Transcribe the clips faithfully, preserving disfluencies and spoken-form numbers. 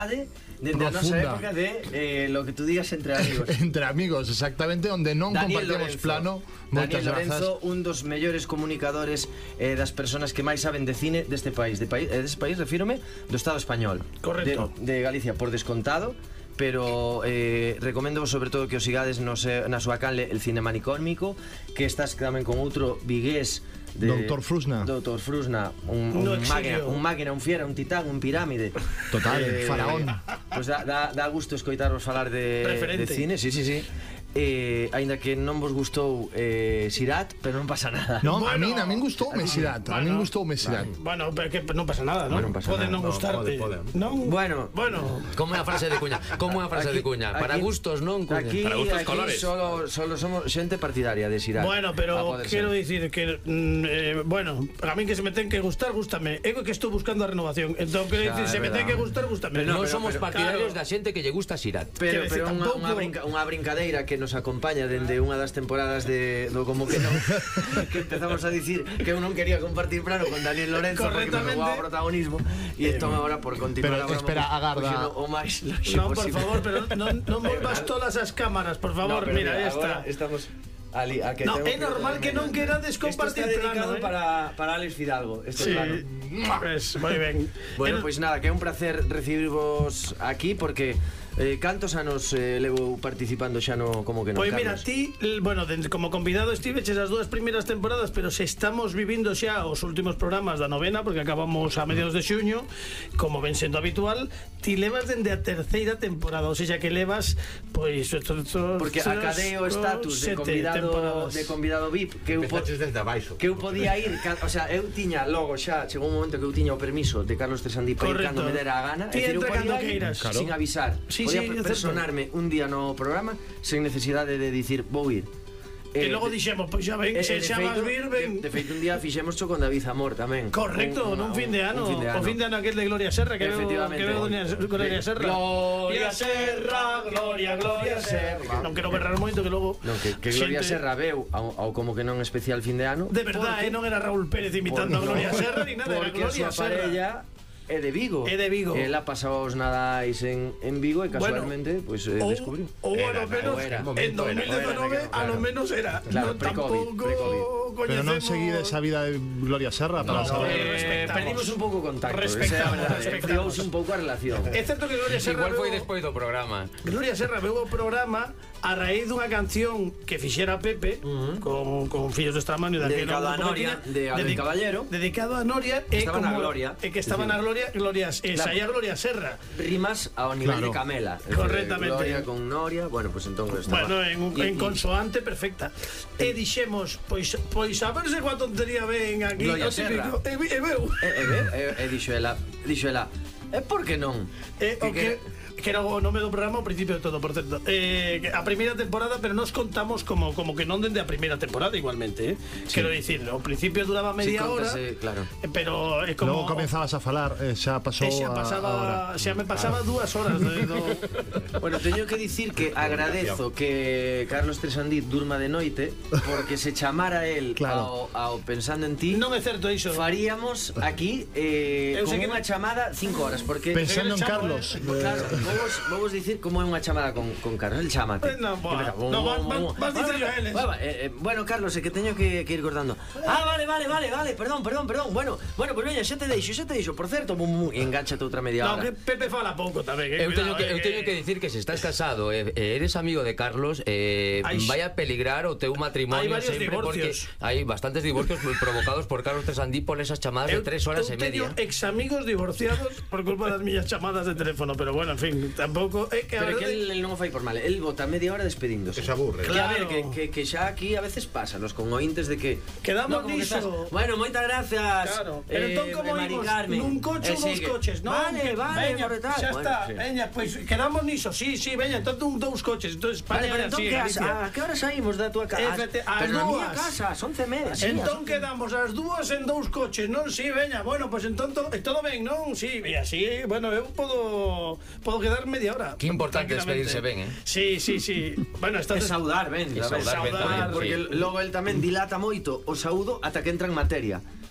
Dende a nosa época de eh, lo que tú digas entre amigos. Entre amigos, exactamente, onde non Daniel compartimos Lorenzo, plano. Moitas Daniel Lorenzo, grazas. un dos mellores comunicadores eh, das persoas que máis saben de cine deste país. De país, eh, deste país, refírome, do Estado español. Correcto. De, de Galicia, por descontado. Pero eh, recomendo sobre todo que os sigades no se, na súa canle El Cine Manicómico, que estás tamén con outro vigués de Doutor Frusna. Doutor Frusna, un, un, No máquina, un máquina, un fiera, un titán, un pirámide. Total, faraón. Pues da, da, da gusto escoitaros falar de, de cine, sí, sí, sí. Eh, aínda que non vos gustou eh, Sirat, pero non pasa nada. No, a Bueno, min, a min gustoume Sirat. A min bueno, gustoume Sirat. Bueno, pero que non pasa nada, non? Bueno, non pasa Pode nada. non No, gustarte. pode, pode. Non? Bueno, Bueno, Como é a frase de Cuña? Como é a frase Aquí- de Cuña? Para aquí- gustos, non, Cuña? aquí, Para gustos, aquí colores. solo, solo somos xente partidaria de Sirat. bueno, A pero poder quero ser. dicir que mm, eh, bueno, a mí que se me ten que gustar, gústame. É que estou buscando a renovación. Entón quero Xa, dicir, é se me ten verdad. que gustar, gústame. Pero Non pero- somos pero- partidarios claro. da xente que lle gusta Sirat. Pero, Quero pero decir, unha, tampouco- unha, brinca, unha brincadeira que nos acompaña dende unha das temporadas de do como que non que empezamos a dicir que eu non quería compartir plano con Daniel Lorenzo porque me Correctamente. robaba protagonismo e entón agora por continuar Pero, agora espera, vamos agarda. fuxendo o máis lonxe No, por posible. favor, pero non non volvas todas as cámaras, por favor. No, pero Mira, aí agora está. estamos ali a que No, tengo é normal que non querades compartir Isto está dedicado plano, eh? para, para Alex Fidalgo este Sí. plano. Pues, moi ben. Bueno, El- pois pues nada, que é un placer recibirvos aquí porque eh, cantos anos eh, levo participando xa no como que non, Pois mira, Carlos? ti, l- bueno, de, como convidado estiveches as dúas primeiras temporadas, pero se estamos vivindo xa os últimos programas da novena, porque acabamos a mediados de xuño, como ven sendo habitual, ti levas dende a terceira temporada, ou seja, que levas, pois... Estos, estos, Porque acadei o estatus de convidado de convidado V I P que eu, po, Empezaches desde abaixo. que eu podía ir, ca- o sea, eu tiña logo xa, chegou un momento que eu tiña o permiso de Carlos Tresandí para ir Correcto. cando me dera a gana, Ti é dicir, eu entra cando podía ir queiras. sin avisar. Sí, podía sí, é certo. personarme un día no programa sen necesidade de dicir vou ir. E Eh, logo de- dixemos, pois xa ven, eh, se de xa vas feito- vir, ven. De, de feito un día fixemos cho con David Zamor tamén. Correcto, Un- nun un- fin de ano, un fin de ano. o fin de ano aquel de Gloria Serra, que veo, Efectivamente. que veo doña Gloria Serra. Gloria Serra, Gloria, Gloria Serra. Non quero berrar moito que logo Non, que, que Gloria xente- Serra veu ao, ao como que non especial fin de ano. De verdade, eh, non era Raúl Pérez imitando a Gloria Serra ni nada, era Porque a Gloria súa Serra. parella é de Vigo. É de Vigo. Ela pasaba os nadais en, en Vigo e casualmente pois pues, eh, Ou, descubriu. ou a Era, lo menos ou era. en Momento dos mil dezanove era, a lo claro. menos era. Claro, Non pre-COVID, tampouco pre-COVID. Pero non coñecemos- seguides a vida de Gloria Serra para No, saber. eh, Eh, respectamos. perdimos un pouco o contacto. Respectamos, esa é a verdade. respectamos. Enfriouse un pouco a relación. É certo que Gloria Serra Igual foi veu- despois do programa. Gloria Serra veu o programa a raíz dunha canción que fixera Pepe con, con Fillos de Estramanio daquel Dedicado a grupo Noria, que tiña, de Albert dedic- Caballero. Dedicado a Noria e Estaba como, na Gloria, e que estaba dicir. na Gloria Glorias e Claro. saía Gloria Serra. Rimas ao nivel Claro. de Camela. Es decir, Correctamente. Gloria con Noria, bueno, pues entón estaba. Bueno, en, un, Y- en y- consoante perfecta. E dixemos, pois pois a ver se coa tontería ven aquí Gloria o típico. Serra. E, vi- e veu. E, e, ve, e, e dixo ela, dixo ela, e por que non? Eh, o que, que era o nome do programa ao principio de todo, por certo. Eh, que a primeira temporada, pero nos contamos como como que non dende a primeira temporada igualmente, eh. Quero dicir, ao principio duraba media Sí, hora, contase, claro. eh, pero é como Logo comenzabas a falar, eh, xa pasou e xa a, a hora. pasaba, xa me pasaba dúas horas de, do, Bueno, teño que dicir que agradezo que Carlos Tresandí durma de noite porque se chamara el Claro. ao, ao Pensando en Ti. non é certo iso. Faríamos aquí eh, Eu sei como que unha me- chamada cinco horas porque Pensando en chamo, Carlos. eh. eh, claro, vamos, vamos dicir como é unha chamada con, con Carlos, el chamate. Eh, no, boa. Empeza, No, vas- vas- vas dicirlo a eles. Bueno, eh, eh, bueno, Carlos, é que teño que, que ir cortando. Ah, vale, vale, vale, vale, perdón, perdón, perdón. Bueno, bueno, pues veña, xa te deixo, xa te deixo. Por certo, bum, bum, e enganchate outra media No, hora. que Pepe fala pouco tamén, eh. Eu teño cuidado, que, eu eh, teño que dicir que se estás casado e e eres amigo de Carlos, eh, Hai- vai a peligrar o teu matrimonio hai varios sempre porque divorcios. hai bastantes divorcios provocados por Carlos Tresandí por esas chamadas de Eu- tres horas eu e media. teño ex amigos divorciados por culpa das miñas chamadas de teléfono, pero bueno, en fin, tampouco é que a Pero é que verdade... el, el non o fai por mal. El bota media hora despedíndose. Que se aburre. Que a ver, Claro. que, que, que xa aquí a veces pasa, los con ointes de que Quedamos como que niso. estás, bueno, moitas gracias. Claro, pero entón como eh, Mari imos Carmen. nun coche E ou dous sigue. coches, non? Vale, Que- vale, veña, por tal. xa Bueno, está, sí. veña, pois pues, quedamos niso, sí, sí, veña, entón un dous coches, entón Vale, España pero era entón así, que as, Galicia. a que hora saímos da tua casa? Efecti- ás Pero na miña dúas. casa, as once e media. sí, Entón as- quedamos as dúas en dous coches, non? Sí, veña, bueno, pois pues entón todo, todo ben, non? Sí, e así, bueno, eu podo podo quedar media hora. Que importante tranquilamente. despedirse ben, eh? Sí, sí, sí. Bueno, É estás saudar, ben, E a ver, saudar ben tamén, porque sí. logo el tamén dilata moito o saúdo ata que entra en materia.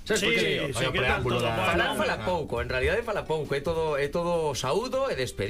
Sabes por Sí, que? sí, Oye, o que tal preámbulo todo, da- bueno, Falar hombre. fala pouco, en realidade fala pouco, é todo é todo saúdo e despedida.